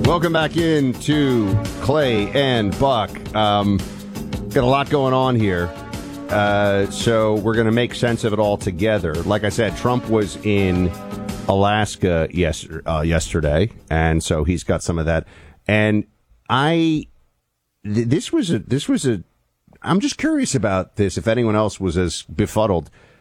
Welcome back into Clay and Buck. Got a lot going on here. So we're going to make sense of it all together. Like I said, Trump was in Alaska yesterday, and so he's got some of that. And I'm just curious about this, if anyone else was as befuddled.